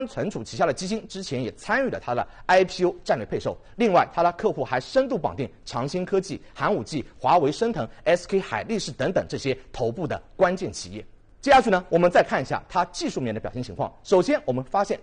存储旗下的基金之前也参与了它的 IPO 战略配售。另外，它的客户还深度绑定长兴科技、寒武纪、华为升腾、SK 海力士等等这些头部的关键企业。接下去呢，我们再看一下它技术面的表现情况。首先，我们发现